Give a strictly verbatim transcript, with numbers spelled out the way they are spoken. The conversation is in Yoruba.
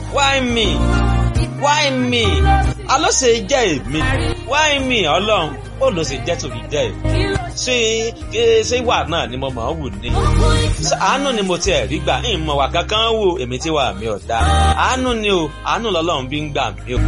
why me why me aló ṣe jẹ́ èmi why me ọlọ́run ó ló ṣe jẹ́ tòbí jẹ́ èmi ṣé ṣé ìwà náà ni mo máa ń wù ní àánú ni mo ti ẹ̀ rí gbà ń mọ̀ wà kankan wò èmi tí wà mí ọ̀dà àánú ni o àánú lọ́lọ́run bí ń gbà mí o.